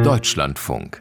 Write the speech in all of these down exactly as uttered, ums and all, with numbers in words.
Deutschlandfunk.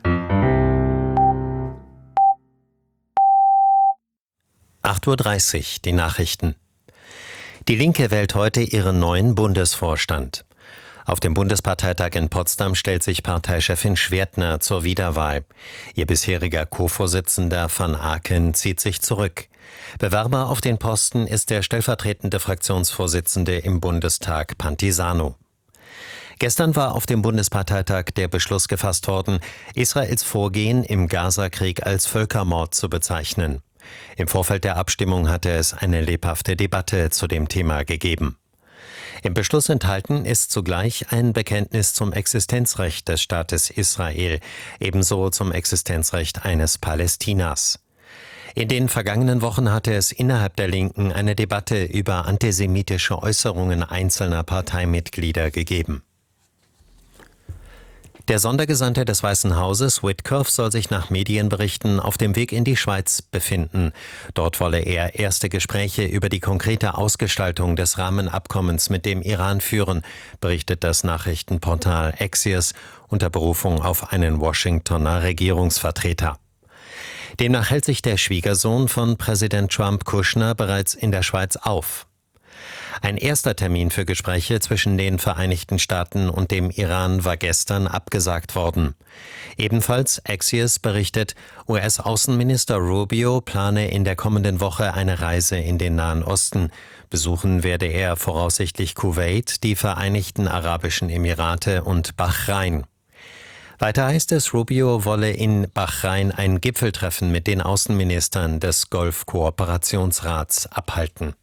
acht Uhr dreißig, die Nachrichten. Die Linke wählt heute ihren neuen Bundesvorstand. Auf dem Bundesparteitag in Potsdam stellt sich Parteichefin Schwertner zur Wiederwahl. Ihr bisheriger Co-Vorsitzender van Aken zieht sich zurück. Bewerber auf den Posten ist der stellvertretende Fraktionsvorsitzende im Bundestag Pantisano. Gestern war auf dem Bundesparteitag der Beschluss gefasst worden, Israels Vorgehen im Gaza-Krieg als Völkermord zu bezeichnen. Im Vorfeld der Abstimmung hatte es eine lebhafte Debatte zu dem Thema gegeben. Im Beschluss enthalten ist zugleich ein Bekenntnis zum Existenzrecht des Staates Israel, ebenso zum Existenzrecht eines Palästinas. In den vergangenen Wochen hatte es innerhalb der Linken eine Debatte über antisemitische Äußerungen einzelner Parteimitglieder gegeben. Der Sondergesandte des Weißen Hauses, Witkoff, soll sich nach Medienberichten auf dem Weg in die Schweiz befinden. Dort wolle er erste Gespräche über die konkrete Ausgestaltung des Rahmenabkommens mit dem Iran führen, berichtet das Nachrichtenportal Axios unter Berufung auf einen Washingtoner Regierungsvertreter. Demnach hält sich der Schwiegersohn von Präsident Trump, Kushner, bereits in der Schweiz auf. Ein erster Termin für Gespräche zwischen den Vereinigten Staaten und dem Iran war gestern abgesagt worden. Ebenfalls Axios berichtet, U S-Außenminister Rubio plane in der kommenden Woche eine Reise in den Nahen Osten. Besuchen werde er voraussichtlich Kuwait, die Vereinigten Arabischen Emirate und Bahrain. Weiter heißt es, Rubio wolle in Bahrain ein Gipfeltreffen mit den Außenministern des Golf-Kooperationsrats abhalten.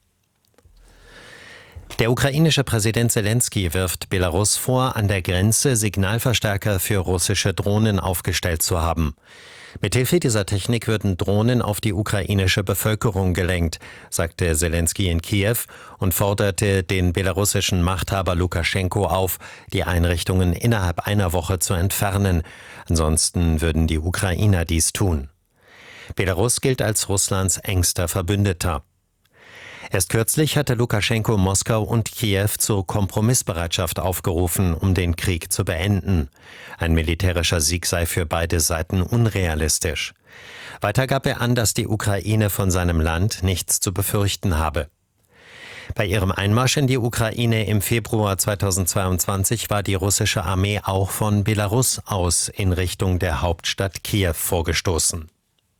Der ukrainische Präsident Selenskyj wirft Belarus vor, an der Grenze Signalverstärker für russische Drohnen aufgestellt zu haben. Mithilfe dieser Technik würden Drohnen auf die ukrainische Bevölkerung gelenkt, sagte Selenskyj in Kiew und forderte den belarussischen Machthaber Lukaschenko auf, die Einrichtungen innerhalb einer Woche zu entfernen. Ansonsten würden die Ukrainer dies tun. Belarus gilt als Russlands engster Verbündeter. Erst kürzlich hatte Lukaschenko Moskau und Kiew zur Kompromissbereitschaft aufgerufen, um den Krieg zu beenden. Ein militärischer Sieg sei für beide Seiten unrealistisch. Weiter gab er an, dass die Ukraine von seinem Land nichts zu befürchten habe. Bei ihrem Einmarsch in die Ukraine im Februar zweitausendzweiundzwanzig war die russische Armee auch von Belarus aus in Richtung der Hauptstadt Kiew vorgestoßen.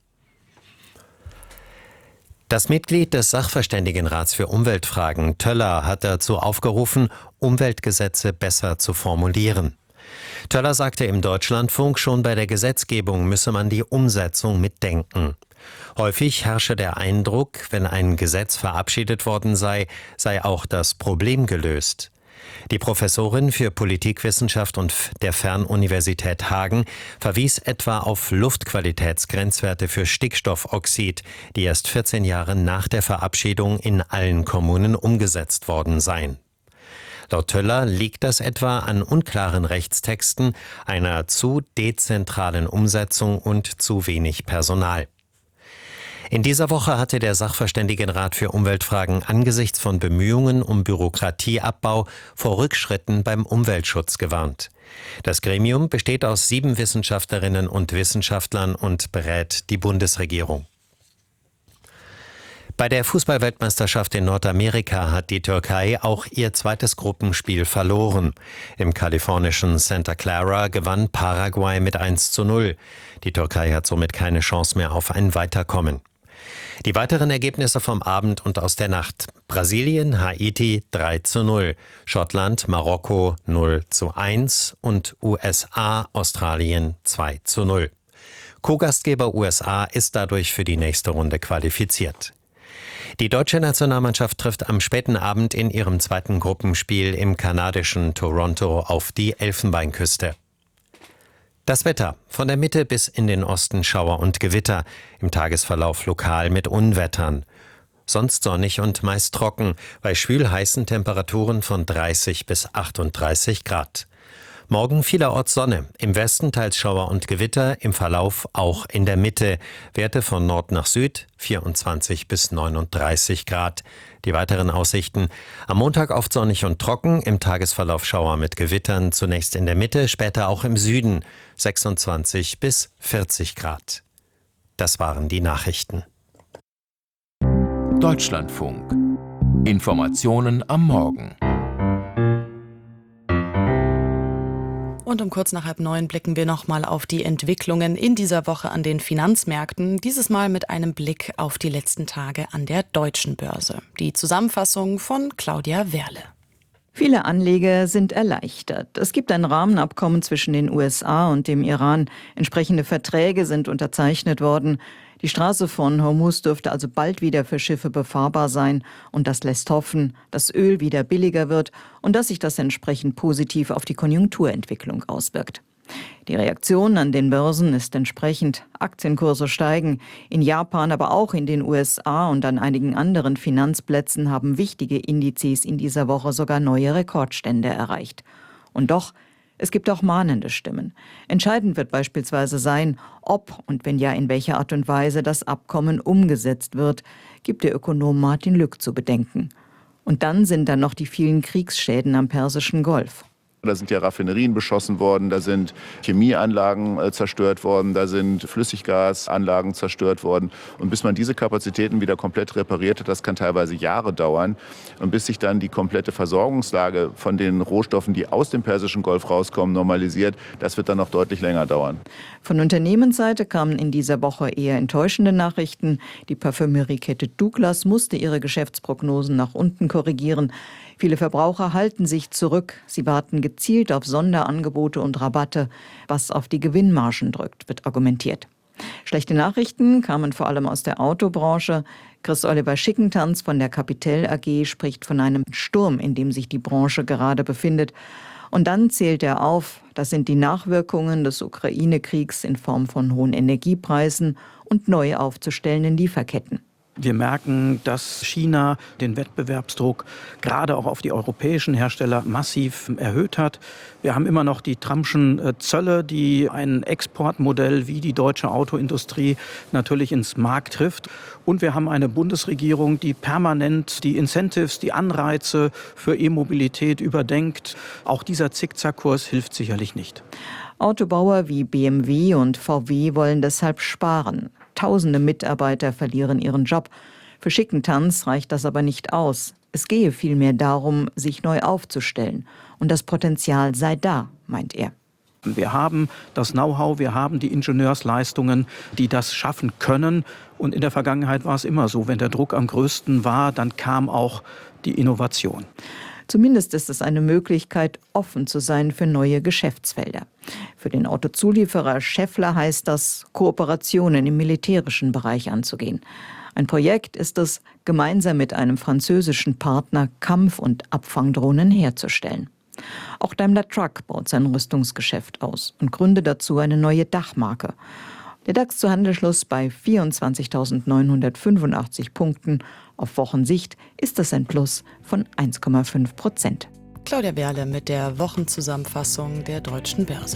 Das Mitglied des Sachverständigenrats für Umweltfragen, Töller, hat dazu aufgerufen, Umweltgesetze besser zu formulieren. Töller sagte im Deutschlandfunk, schon bei der Gesetzgebung müsse man die Umsetzung mitdenken. Häufig herrsche der Eindruck, wenn ein Gesetz verabschiedet worden sei, sei auch das Problem gelöst. Die Professorin für Politikwissenschaft und der Fernuniversität Hagen verwies etwa auf Luftqualitätsgrenzwerte für Stickstoffoxid, die erst vierzehn Jahre nach der Verabschiedung in allen Kommunen umgesetzt worden seien. Laut Töller liegt das etwa an unklaren Rechtstexten, einer zu dezentralen Umsetzung und zu wenig Personal. In dieser Woche hatte der Sachverständigenrat für Umweltfragen angesichts von Bemühungen um Bürokratieabbau vor Rückschritten beim Umweltschutz gewarnt. Das Gremium besteht aus sieben Wissenschaftlerinnen und Wissenschaftlern und berät die Bundesregierung. Bei der Fußballweltmeisterschaft in Nordamerika hat die Türkei auch ihr zweites Gruppenspiel verloren. Im kalifornischen Santa Clara gewann Paraguay mit eins zu null. Die Türkei hat somit keine Chance mehr auf ein Weiterkommen. Die weiteren Ergebnisse vom Abend und aus der Nacht: Brasilien, Haiti drei zu null, Schottland, Marokko null zu eins und U S A, Australien zwei zu null. Co-Gastgeber U S A ist dadurch für die nächste Runde qualifiziert. Die deutsche Nationalmannschaft trifft am späten Abend in ihrem zweiten Gruppenspiel im kanadischen Toronto auf die Elfenbeinküste. Das Wetter: Von der Mitte bis in den Osten Schauer und Gewitter, im Tagesverlauf lokal mit Unwettern. Sonst sonnig und meist trocken, bei schwül heißen Temperaturen von dreißig bis achtunddreißig Grad. Morgen vielerorts Sonne, im Westen teils Schauer und Gewitter, im Verlauf auch in der Mitte. Werte von Nord nach Süd, vierundzwanzig bis neununddreißig Grad. Die weiteren Aussichten: am Montag oft sonnig und trocken, im Tagesverlauf Schauer mit Gewittern, zunächst in der Mitte, später auch im Süden, sechsundzwanzig bis vierzig Grad. Das waren die Nachrichten. Deutschlandfunk. Informationen am Morgen. Und um kurz nach halb neun blicken wir nochmal auf die Entwicklungen in dieser Woche an den Finanzmärkten. Dieses Mal mit einem Blick auf die letzten Tage an der deutschen Börse. Die Zusammenfassung von Claudia Werle. Viele Anleger sind erleichtert. Es gibt ein Rahmenabkommen zwischen den U S A und dem Iran. Entsprechende Verträge sind unterzeichnet worden. Die Straße von Hormuz dürfte also bald wieder für Schiffe befahrbar sein. Und das lässt hoffen, dass Öl wieder billiger wird und dass sich das entsprechend positiv auf die Konjunkturentwicklung auswirkt. Die Reaktion an den Börsen ist entsprechend. Aktienkurse steigen. In Japan, aber auch in den U S A und an einigen anderen Finanzplätzen haben wichtige Indizes in dieser Woche sogar neue Rekordstände erreicht. Und doch, es gibt auch mahnende Stimmen. Entscheidend wird beispielsweise sein, ob und wenn ja, in welcher Art und Weise das Abkommen umgesetzt wird, gibt der Ökonom Martin Lück zu bedenken. Und dann sind da noch die vielen Kriegsschäden am Persischen Golf. Da sind ja Raffinerien beschossen worden, da sind Chemieanlagen äh, zerstört worden, da sind Flüssiggasanlagen zerstört worden. Und bis man diese Kapazitäten wieder komplett repariert hat, das kann teilweise Jahre dauern. Und bis sich dann die komplette Versorgungslage von den Rohstoffen, die aus dem Persischen Golf rauskommen, normalisiert, das wird dann noch deutlich länger dauern. Von Unternehmensseite kamen in dieser Woche eher enttäuschende Nachrichten. Die Parfümeriekette Douglas musste ihre Geschäftsprognosen nach unten korrigieren. Viele Verbraucher halten sich zurück. Sie warten gezielt auf Sonderangebote und Rabatte, was auf die Gewinnmargen drückt, wird argumentiert. Schlechte Nachrichten kamen vor allem aus der Autobranche. Chris-Oliver Schickentanz von der Capital A G spricht von einem Sturm, in dem sich die Branche gerade befindet. Und dann zählt er auf, das sind die Nachwirkungen des Ukraine-Kriegs in Form von hohen Energiepreisen und neu aufzustellenden Lieferketten. Wir merken, dass China den Wettbewerbsdruck gerade auch auf die europäischen Hersteller massiv erhöht hat. Wir haben immer noch die Trumpschen Zölle, die ein Exportmodell wie die deutsche Autoindustrie natürlich ins Mark trifft. Und wir haben eine Bundesregierung, die permanent die Incentives, die Anreize für E-Mobilität überdenkt. Auch dieser Zickzackkurs hilft sicherlich nicht. Autobauer wie B M W und V W wollen deshalb sparen. Tausende Mitarbeiter verlieren ihren Job. Für Schickentanz reicht das aber nicht aus. Es gehe vielmehr darum, sich neu aufzustellen. Und das Potenzial sei da, meint er. Wir haben das Know-how, wir haben die Ingenieursleistungen, die das schaffen können. Und in der Vergangenheit war es immer so, wenn der Druck am größten war, dann kam auch die Innovation. Zumindest ist es eine Möglichkeit, offen zu sein für neue Geschäftsfelder. Für den Autozulieferer Schaeffler heißt das, Kooperationen im militärischen Bereich anzugehen. Ein Projekt ist es, gemeinsam mit einem französischen Partner Kampf- und Abfangdrohnen herzustellen. Auch Daimler Truck baut sein Rüstungsgeschäft aus und gründet dazu eine neue Dachmarke. Der DAX zu Handelsschluss bei vierundzwanzigtausendneunhundertfünfundachtzig Punkten. Auf Wochensicht ist das ein Plus von eins Komma fünf Prozent. Claudia Werle mit der Wochenzusammenfassung der deutschen Börse.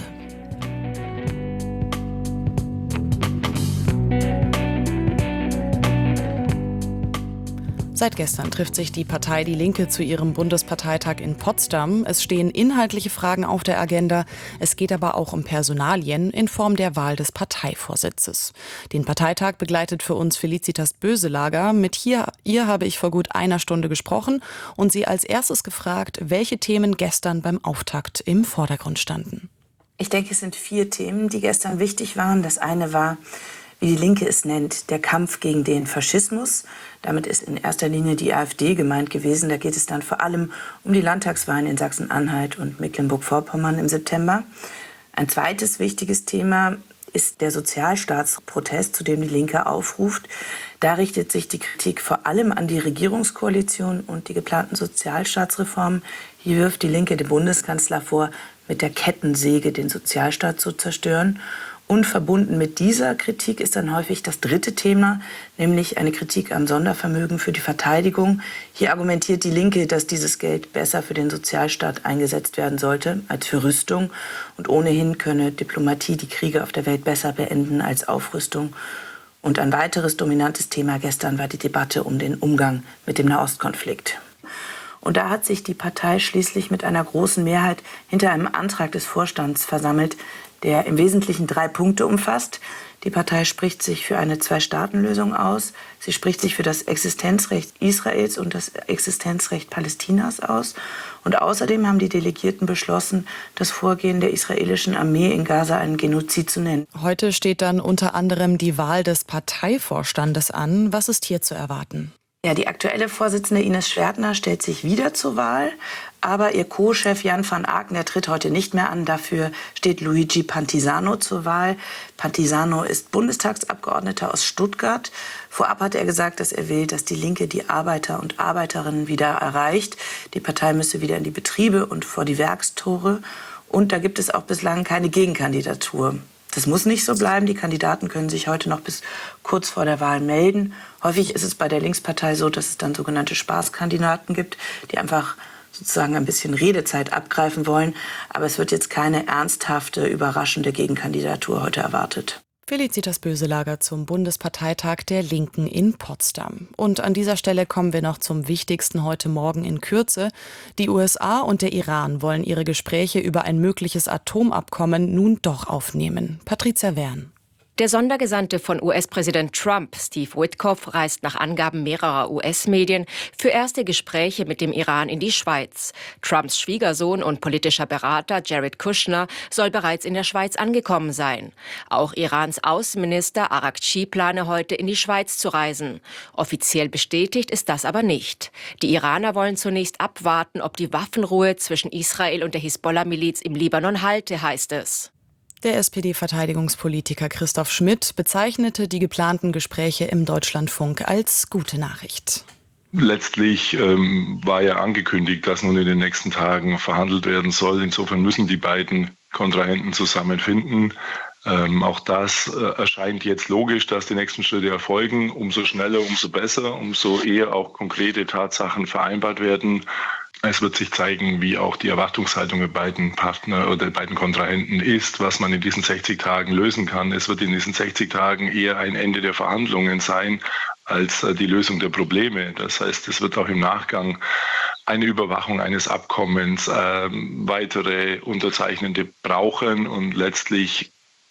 Seit gestern trifft sich die Partei Die Linke zu ihrem Bundesparteitag in Potsdam. Es stehen inhaltliche Fragen auf der Agenda. Es geht aber auch um Personalien in Form der Wahl des Parteivorsitzes. Den Parteitag begleitet für uns Felicitas Böselager. Mit hier, ihr habe ich vor gut einer Stunde gesprochen und sie als erstes gefragt, welche Themen gestern beim Auftakt im Vordergrund standen. Ich denke, es sind vier Themen, die gestern wichtig waren. Das eine war, wie die Linke es nennt, der Kampf gegen den Faschismus. Damit ist in erster Linie die AfD gemeint gewesen. Da geht es dann vor allem um die Landtagswahlen in Sachsen-Anhalt und Mecklenburg-Vorpommern im September. Ein zweites wichtiges Thema ist der Sozialstaatsprotest, zu dem die Linke aufruft. Da richtet sich die Kritik vor allem an die Regierungskoalition und die geplanten Sozialstaatsreformen. Hier wirft die Linke dem Bundeskanzler vor, mit der Kettensäge den Sozialstaat zu zerstören. Und verbunden mit dieser Kritik ist dann häufig das dritte Thema, nämlich eine Kritik am Sondervermögen für die Verteidigung. Hier argumentiert die Linke, dass dieses Geld besser für den Sozialstaat eingesetzt werden sollte als für Rüstung. Und ohnehin könne Diplomatie die Kriege auf der Welt besser beenden als Aufrüstung. Und ein weiteres dominantes Thema gestern war die Debatte um den Umgang mit dem Nahostkonflikt. Und da hat sich die Partei schließlich mit einer großen Mehrheit hinter einem Antrag des Vorstands versammelt, der im Wesentlichen drei Punkte umfasst. Die Partei spricht sich für eine Zwei-Staaten-Lösung aus. Sie spricht sich für das Existenzrecht Israels und das Existenzrecht Palästinas aus. Und außerdem haben die Delegierten beschlossen, das Vorgehen der israelischen Armee in Gaza einen Genozid zu nennen. Heute steht dann unter anderem die Wahl des Parteivorstandes an. Was ist hier zu erwarten? Ja, die aktuelle Vorsitzende Ines Schwertner stellt sich wieder zur Wahl, aber ihr Co-Chef Jan van Aken, der tritt heute nicht mehr an. Dafür steht Luigi Pantisano zur Wahl. Pantisano ist Bundestagsabgeordneter aus Stuttgart. Vorab hat er gesagt, dass er will, dass die Linke die Arbeiter und Arbeiterinnen wieder erreicht. Die Partei müsse wieder in die Betriebe und vor die Werkstore. Und da gibt es auch bislang keine Gegenkandidatur. Das muss nicht so bleiben. Die Kandidaten können sich heute noch bis kurz vor der Wahl melden. Häufig ist es bei der Linkspartei so, dass es dann sogenannte Spaßkandidaten gibt, die einfach sozusagen ein bisschen Redezeit abgreifen wollen. Aber es wird jetzt keine ernsthafte, überraschende Gegenkandidatur heute erwartet. Felicitas Böselager zum Bundesparteitag der Linken in Potsdam. Und an dieser Stelle kommen wir noch zum Wichtigsten heute Morgen in Kürze. Die U S A und der Iran wollen ihre Gespräche über ein mögliches Atomabkommen nun doch aufnehmen. Patricia Wern. Der Sondergesandte von U S-Präsident Trump, Steve Witkoff, reist nach Angaben mehrerer U S-Medien für erste Gespräche mit dem Iran in die Schweiz. Trumps Schwiegersohn und politischer Berater Jared Kushner soll bereits in der Schweiz angekommen sein. Auch Irans Außenminister Araghchi plane heute in die Schweiz zu reisen. Offiziell bestätigt ist das aber nicht. Die Iraner wollen zunächst abwarten, ob die Waffenruhe zwischen Israel und der Hisbollah-Miliz im Libanon halte, heißt es. Der S P D-Verteidigungspolitiker Christoph Schmidt bezeichnete die geplanten Gespräche im Deutschlandfunk als gute Nachricht. Letztlich ähm, war ja angekündigt, dass nun in den nächsten Tagen verhandelt werden soll. Insofern müssen die beiden Kontrahenten zusammenfinden. Ähm, auch das äh, erscheint jetzt logisch, dass die nächsten Schritte erfolgen. Umso schneller, umso besser, umso eher auch konkrete Tatsachen vereinbart werden. Es wird sich zeigen, wie auch die Erwartungshaltung der beiden Partner oder der beiden Kontrahenten ist, was man in diesen sechzig Tagen lösen kann. Es wird in diesen sechzig Tagen eher ein Ende der Verhandlungen sein, als die Lösung der Probleme. Das heißt, es wird auch im Nachgang eine Überwachung eines Abkommens, äh, weitere Unterzeichnende brauchen. Und letztlich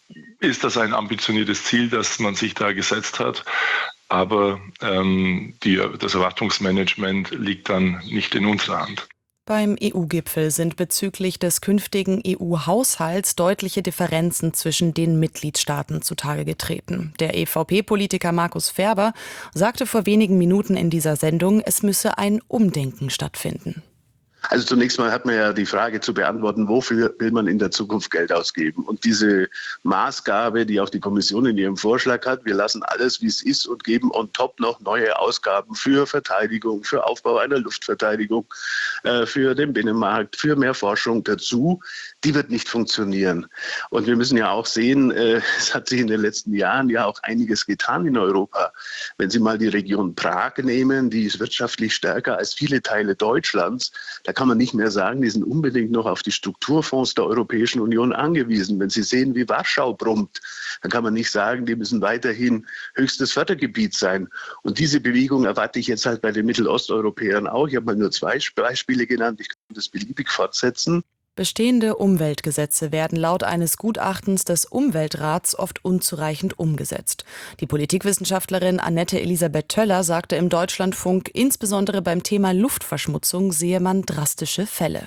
ist das ein ambitioniertes Ziel, das man sich da gesetzt hat. Aber ähm, die, das Erwartungsmanagement liegt dann nicht in unserer Hand. Beim E U-Gipfel sind bezüglich des künftigen E U-Haushalts deutliche Differenzen zwischen den Mitgliedstaaten zutage getreten. Der E V P-Politiker Markus Ferber sagte vor wenigen Minuten in dieser Sendung, es müsse ein Umdenken stattfinden. Also zunächst mal hat man ja die Frage zu beantworten, wofür will man in der Zukunft Geld ausgeben? Und diese Maßgabe, die auch die Kommission in ihrem Vorschlag hat, wir lassen alles, wie es ist und geben on top noch neue Ausgaben für Verteidigung, für Aufbau einer Luftverteidigung, äh, für den Binnenmarkt, für mehr Forschung dazu, die wird nicht funktionieren. Und wir müssen ja auch sehen, äh, es hat sich in den letzten Jahren ja auch einiges getan in Europa. Wenn Sie mal die Region Prag nehmen, die ist wirtschaftlich stärker als viele Teile Deutschlands. Da kann man nicht mehr sagen, die sind unbedingt noch auf die Strukturfonds der Europäischen Union angewiesen. Wenn Sie sehen, wie Warschau brummt, dann kann man nicht sagen, die müssen weiterhin höchstes Fördergebiet sein. Und diese Bewegung erwarte ich jetzt halt bei den Mittelosteuropäern auch. Ich habe mal nur zwei Beispiele genannt, ich kann das beliebig fortsetzen. Bestehende Umweltgesetze werden laut eines Gutachtens des Umweltrats oft unzureichend umgesetzt. Die Politikwissenschaftlerin Annette Elisabeth Töller sagte im Deutschlandfunk, insbesondere beim Thema Luftverschmutzung sehe man drastische Fälle.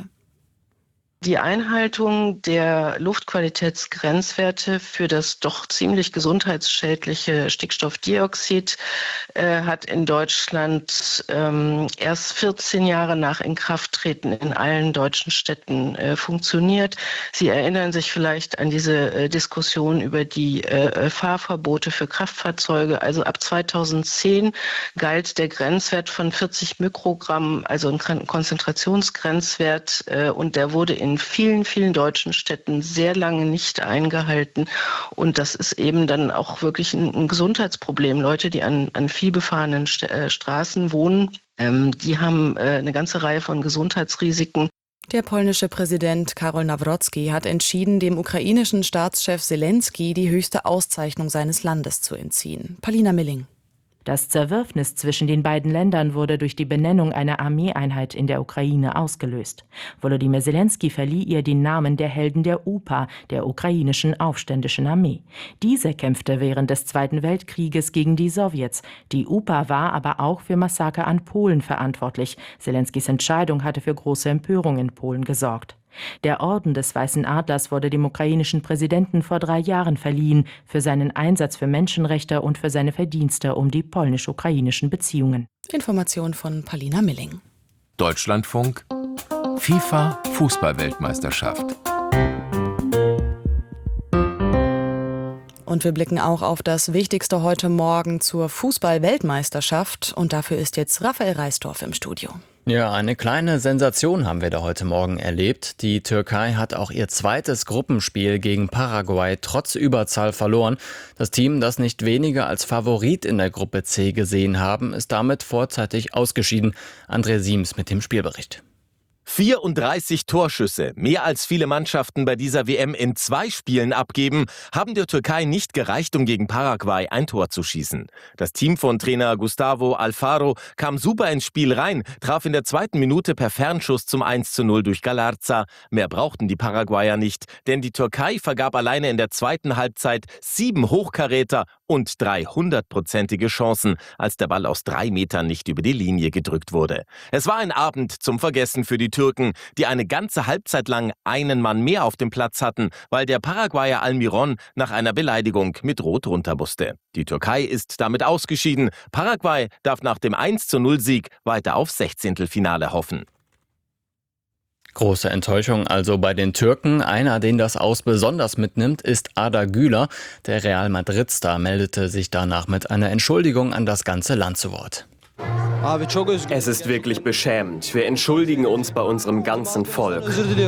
Die Einhaltung der Luftqualitätsgrenzwerte für das doch ziemlich gesundheitsschädliche Stickstoffdioxid äh, hat in Deutschland ähm, erst vierzehn Jahre nach Inkrafttreten in allen deutschen Städten äh, funktioniert. Sie erinnern sich vielleicht an diese äh, Diskussion über die äh, Fahrverbote für Kraftfahrzeuge. Also ab zweitausendzehn galt der Grenzwert von vierzig Mikrogramm, also ein Konzentrationsgrenzwert, äh, und der wurde in in vielen, vielen deutschen Städten sehr lange nicht eingehalten. Und das ist eben dann auch wirklich ein, ein Gesundheitsproblem. Leute, die an, an vielbefahrenen St- äh, Straßen wohnen, ähm, die haben äh, eine ganze Reihe von Gesundheitsrisiken. Der polnische Präsident Karol Nawrocki hat entschieden, dem ukrainischen Staatschef Selenskyj die höchste Auszeichnung seines Landes zu entziehen. Palina Milling. Das Zerwürfnis zwischen den beiden Ländern wurde durch die Benennung einer Armeeeinheit in der Ukraine ausgelöst. Volodymyr Selenskyj verlieh ihr den Namen der Helden der U P A, der ukrainischen aufständischen Armee. Diese kämpfte während des Zweiten Weltkrieges gegen die Sowjets. Die U P A war aber auch für Massaker an Polen verantwortlich. Selenskys Entscheidung hatte für große Empörung in Polen gesorgt. Der Orden des Weißen Adlers wurde dem ukrainischen Präsidenten vor drei Jahren verliehen, für seinen Einsatz für Menschenrechte und für seine Verdienste um die polnisch-ukrainischen Beziehungen. Information von Palina Milling. Deutschlandfunk FIFA Fußball-Weltmeisterschaft. Und wir blicken auch auf das Wichtigste heute Morgen zur Fußball-Weltmeisterschaft. Und dafür ist jetzt Raphael Reisdorf im Studio. Ja, eine kleine Sensation haben wir da heute Morgen erlebt. Die Türkei hat auch ihr zweites Gruppenspiel gegen Paraguay trotz Überzahl verloren. Das Team, das nicht weniger als Favorit in der Gruppe C gesehen haben, ist damit vorzeitig ausgeschieden. André Siems mit dem Spielbericht. vierunddreißig Torschüsse, mehr als viele Mannschaften bei dieser W M in zwei Spielen abgeben, haben der Türkei nicht gereicht, um gegen Paraguay ein Tor zu schießen. Das Team von Trainer Gustavo Alfaro kam super ins Spiel rein, traf in der zweiten Minute per Fernschuss zum eins zu null durch Galarza. Mehr brauchten die Paraguayer nicht, denn die Türkei vergab alleine in der zweiten Halbzeit sieben Hochkaräter und drei hundertprozentige Chancen, als der Ball aus drei Metern nicht über die Linie gedrückt wurde. Es war ein Abend zum Vergessen für die Türken, die eine ganze Halbzeit lang einen Mann mehr auf dem Platz hatten, weil der Paraguayer Almiron nach einer Beleidigung mit Rot runter musste. Die Türkei ist damit ausgeschieden. Paraguay darf nach dem eins zu null Sieg weiter auf Sechzehntelfinale hoffen. Große Enttäuschung also bei den Türken. Einer, den das Aus besonders mitnimmt, ist Arda Güler. Der Real Madrid-Star meldete sich danach mit einer Entschuldigung an das ganze Land zu Wort. Es ist wirklich beschämend. Wir entschuldigen uns bei unserem ganzen Volk.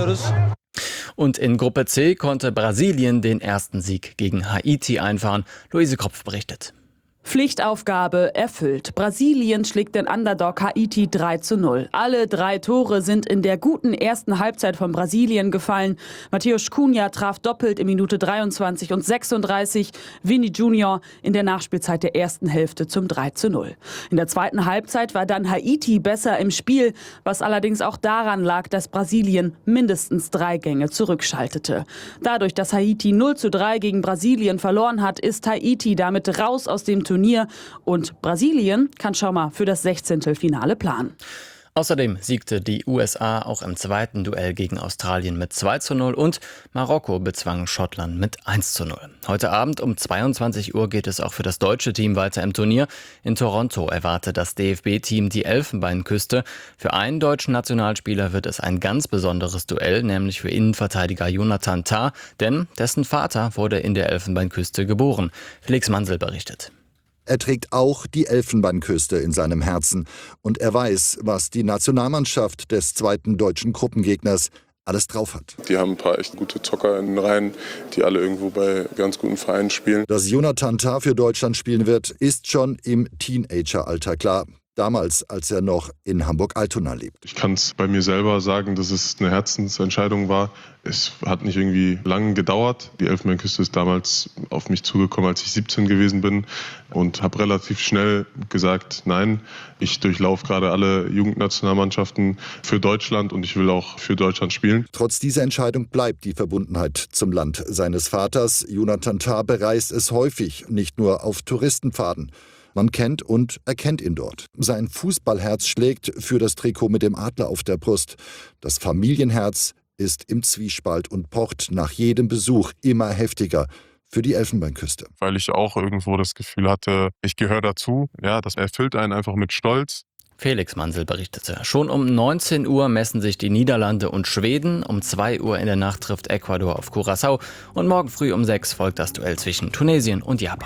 Und in Gruppe C konnte Brasilien den ersten Sieg gegen Haiti einfahren. Luise Kropf berichtet. Pflichtaufgabe erfüllt. Brasilien schlägt den Underdog Haiti drei zu null. Alle drei Tore sind in der guten ersten Halbzeit von Brasilien gefallen. Matheus Cunha traf doppelt in Minute dreiundzwanzig und sechsunddreißig. Vini Junior in der Nachspielzeit der ersten Hälfte zum drei zu null. In der zweiten Halbzeit war dann Haiti besser im Spiel, was allerdings auch daran lag, dass Brasilien mindestens drei Gänge zurückschaltete. Dadurch, dass Haiti null zu drei gegen Brasilien verloren hat, ist Haiti damit raus aus dem Turnier. Und Brasilien kann schon mal für das Sechzehntelfinale planen. Außerdem siegte die U S A auch im zweiten Duell gegen Australien mit zwei zu null und Marokko bezwang Schottland mit eins zu null. Heute Abend um zweiundzwanzig Uhr geht es auch für das deutsche Team weiter im Turnier. In Toronto erwartet das D F B-Team die Elfenbeinküste. Für einen deutschen Nationalspieler wird es ein ganz besonderes Duell, nämlich für Innenverteidiger Jonathan Tah, denn dessen Vater wurde in der Elfenbeinküste geboren. Felix Mansel berichtet. Er trägt auch die Elfenbeinküste in seinem Herzen. Und er weiß, was die Nationalmannschaft des zweiten deutschen Gruppengegners alles drauf hat. Die haben ein paar echt gute Zocker in den Reihen, die alle irgendwo bei ganz guten Vereinen spielen. Dass Jonathan Tah für Deutschland spielen wird, ist schon im Teenageralter klar. Damals, als er noch in Hamburg-Altona lebt. Ich kann es bei mir selber sagen, dass es eine Herzensentscheidung war. Es hat nicht irgendwie lange gedauert. Die Elfenbeinküste ist damals auf mich zugekommen, als ich siebzehn gewesen bin und habe relativ schnell gesagt, nein, ich durchlaufe gerade alle Jugendnationalmannschaften für Deutschland und ich will auch für Deutschland spielen. Trotz dieser Entscheidung bleibt die Verbundenheit zum Land seines Vaters. Jonathan Tah bereist es häufig, nicht nur auf Touristenpfaden. Man kennt und erkennt ihn dort. Sein Fußballherz schlägt für das Trikot mit dem Adler auf der Brust. Das Familienherz ist im Zwiespalt und pocht nach jedem Besuch immer heftiger für die Elfenbeinküste. Weil ich auch irgendwo das Gefühl hatte, ich gehöre dazu. Ja, das erfüllt einen einfach mit Stolz. Felix Mansel berichtete. Schon um neunzehn Uhr messen sich die Niederlande und Schweden. Um zwei Uhr in der Nacht trifft Ecuador auf Curaçao. Und morgen früh um sechs folgt das Duell zwischen Tunesien und Japan.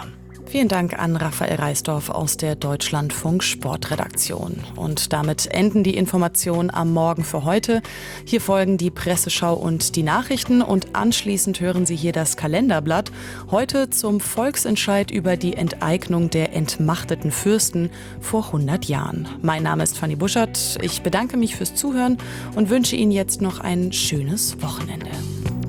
Vielen Dank an Raphael Reisdorf aus der Deutschlandfunk Sportredaktion. Und damit enden die Informationen am Morgen für heute. Hier folgen die Presseschau und die Nachrichten und anschließend hören Sie hier das Kalenderblatt. Heute zum Volksentscheid über die Enteignung der entmachteten Fürsten vor hundert Jahren. Mein Name ist Fanny Buschert. Ich bedanke mich fürs Zuhören und wünsche Ihnen jetzt noch ein schönes Wochenende.